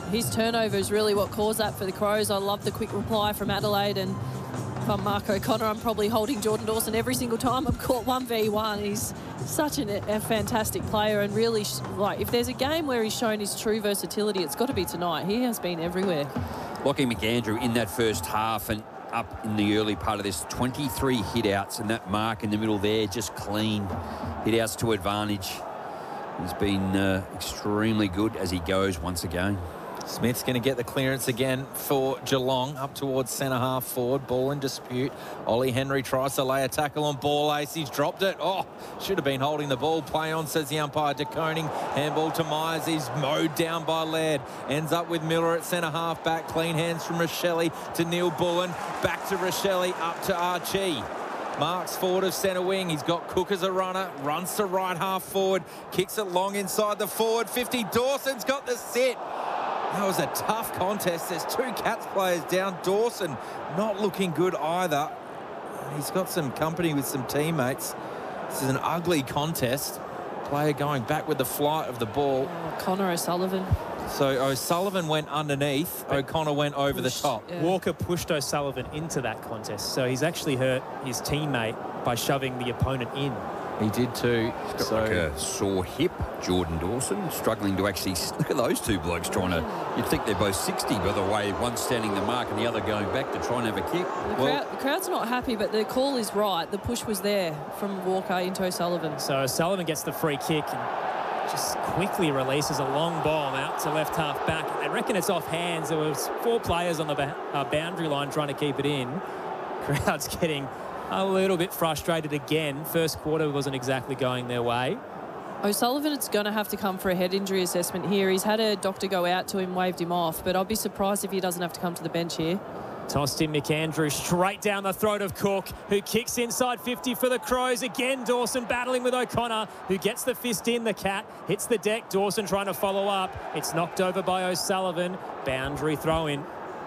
his turnover is really what caused that for the Crows. I love the quick reply from Adelaide, and if I'm Mark O'Connor, I'm probably holding Jordan Dawson every single time I'm caught 1v1. He's such a fantastic player, and really, like, if there's a game where he's shown his true versatility, it's got to be tonight. He has been everywhere. Lachie McAndrew in that first half and up in the early part of this, 23 hit-outs, and that mark in the middle there, just clean hit-outs to advantage. He's been extremely good as he goes once again. Smith's going to get the clearance again for Geelong, up towards centre-half forward. Ball in dispute. Ollie Henry tries to lay a tackle on Ball Ace. He's dropped it. Oh, should have been holding the ball. Play on, says the umpire. De Koning, handball to Myers. He's mowed down by Laird. Ends up with Miller at centre-half back. Clean hands from Rochelle to Neil Bullen. Back to Rochelle, up to Archie. Marks forward of centre wing. He's got Cook as a runner. Runs to right half forward. Kicks it long inside the forward 50. Dawson's got the sit. That was a tough contest. There's two Cats players down. Dawson not looking good either. He's got some company with some teammates. This is an ugly contest. Player going back with the flight of the ball. Oh, Connor O'Sullivan. So O'Sullivan went underneath. O'Connor went over the top. Yeah. Walker pushed O'Sullivan into that contest. So he's actually hurt his teammate by shoving the opponent in. He did too. He's got like a sore hip, Jordan Dawson, struggling to actually... Look at those two blokes trying to... You'd think they're both 60, by the way. One standing the mark and the other going back to try and have a kick. The crowd's not happy, but the call is right. The push was there from Walker into O'Sullivan. So O'Sullivan gets the free kick and just quickly releases a long bomb out to left half back. I reckon it's off hands. There was 4 players on the boundary line trying to keep it in. Crowd's getting a little bit frustrated again. First quarter wasn't exactly going their way. O'Sullivan is going to have to come for a head injury assessment here. He's had a doctor go out to him, waved him off, but I'd be surprised if he doesn't have to come to the bench here. Tossed in McAndrew straight down the throat of Cook, who kicks inside 50 for the Crows. Again, Dawson battling with O'Connor, who gets the fist in. The Cat hits the deck. Dawson trying to follow up. It's knocked over by O'Sullivan. Boundary throw in.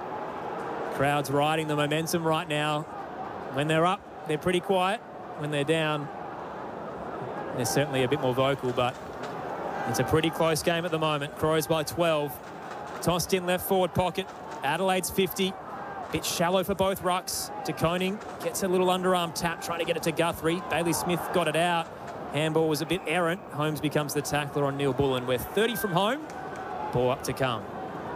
Crowd's riding the momentum right now. When they're up, they're pretty quiet. When they're down, they're certainly a bit more vocal, but it's a pretty close game at the moment. Crows by 12. Tossed in left forward pocket. Adelaide's 50. Bit shallow for both rucks. De Koning gets a little underarm tap, trying to get it to Guthrie. Bailey Smith got it out. Handball was a bit errant. Holmes becomes the tackler on Neil Bullen. We're 30 from home. Ball up to come.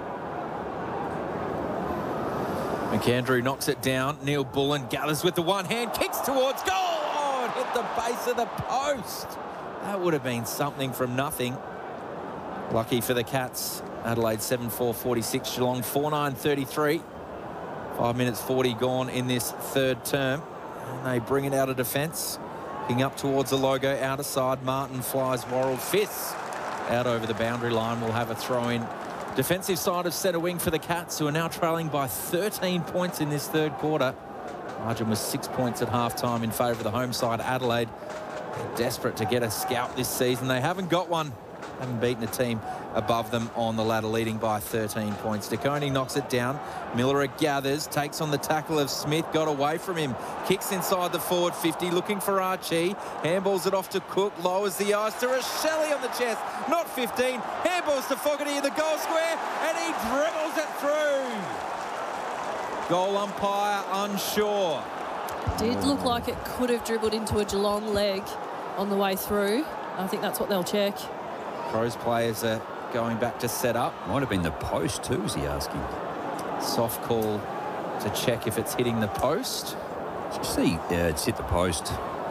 McAndrew knocks it down. Neil Bullen gathers with the one hand, kicks towards goal. Oh, it hit the base of the post. That would have been something from nothing. Lucky for the Cats. Adelaide 7-4-46, Geelong 4-9-33. 5 minutes 40 gone in this third term. And they bring it out of defence. Looking up towards the logo, outer side. Martin flies Worrell. Fiss out over the boundary line. We'll have a throw in. Defensive side of centre wing for the Cats, who are now trailing by 13 points in this third quarter. Margin was 6 points at half-time in favour of the home side. Adelaide, desperate to get a scalp this season. They haven't got one. Haven't beaten a team above them on the ladder, leading by 13 points. De Koning knocks it down. Miller gathers, takes on the tackle of Smith, got away from him. Kicks inside the forward 50, looking for Archie. Handballs it off to Cook, lowers the eyes to Rochelle on the chest. Not 15. Handballs to Fogarty in the goal square, and he dribbles it through. Goal umpire unsure. Did look like it could have dribbled into a Geelong leg on the way through. I think that's what they'll check. Crows players are going back to set up. Might have been the post too, is he asking? Soft call to check if it's hitting the post. Did you see? Yeah, it's hit the post.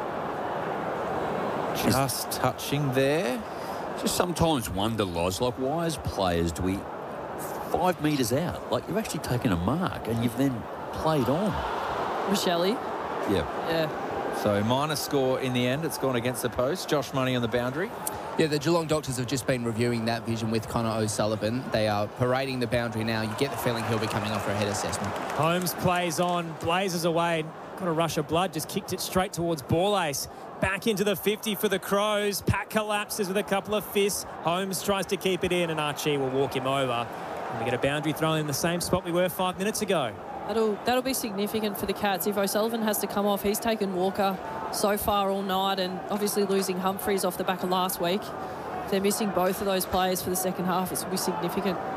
Just touching there. Just sometimes wonder, Loz, like, why as players do we 5 metres out? Like, you've actually taken a mark and you've then played on. Rochelle. Yeah. So minus score in the end. It's gone against the post. Josh Money on the boundary. Yeah, the Geelong doctors have just been reviewing that vision with Connor O'Sullivan. They are parading the boundary now. You get the feeling he'll be coming off for a head assessment. Holmes plays on, blazes away. Got a rush of blood, just kicked it straight towards Ball Ace. Back into the 50 for the Crows. Pack collapses with a couple of fists. Holmes tries to keep it in, and Archie will walk him over. And we get a boundary thrown in the same spot we were 5 minutes ago. That'll be significant for the Cats. If O'Sullivan has to come off, he's taken Walker so far all night, and obviously losing Humphries off the back of last week. If they're missing both of those players for the second half, it will be significant.